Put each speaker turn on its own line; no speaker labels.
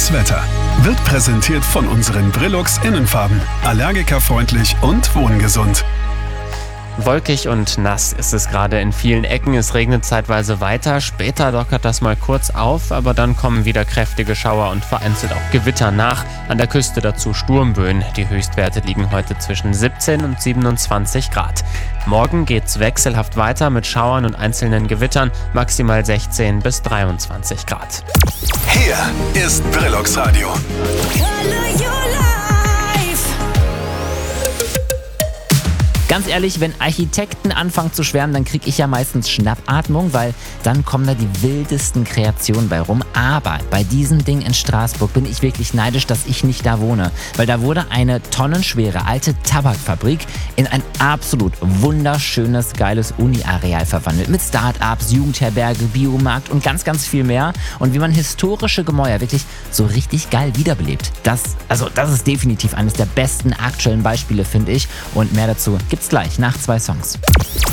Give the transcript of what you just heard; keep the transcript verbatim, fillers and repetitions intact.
Das Wetter wird präsentiert von unseren Brillux Innenfarben. Allergikerfreundlich und wohngesund.
Wolkig und nass ist es gerade in vielen Ecken. Es regnet zeitweise weiter. Später lockert das mal kurz auf, aber dann kommen wieder kräftige Schauer und vereinzelt auch Gewitter nach. An der Küste dazu Sturmböen. Die Höchstwerte liegen heute zwischen siebzehn und siebenundzwanzig Grad. Morgen geht's wechselhaft weiter mit Schauern und einzelnen Gewittern. Maximal sechzehn bis dreiundzwanzig Grad.
Hier ist Brillux Radio.
Ganz ehrlich, wenn Architekten anfangen zu schwärmen, dann kriege ich ja meistens Schnappatmung, weil dann kommen da die wildesten Kreationen bei rum. Aber bei diesem Ding in Straßburg bin ich wirklich neidisch, dass ich nicht da wohne. Weil da wurde eine tonnenschwere alte Tabakfabrik in ein absolut wunderschönes, geiles Uni-Areal verwandelt. Mit Start-ups, Jugendherberge, Biomarkt und ganz, ganz viel mehr. Und wie man historische Gemäuer wirklich so richtig geil wiederbelebt. Das, also das ist definitiv eines der besten aktuellen Beispiele, finde ich. Und mehr dazu gibt's gleich nach zwei Songs.